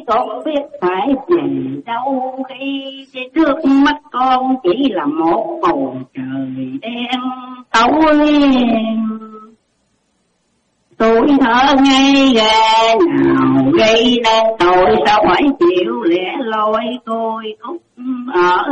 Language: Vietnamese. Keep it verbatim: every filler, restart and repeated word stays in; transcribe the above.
con biết phải về đâu khi cái trước mắt con chỉ là một bầu trời đen tối. Tuổi thơ ngây ra nào gây nên tội, sao phải chịu lẻ loi tôi khúc ở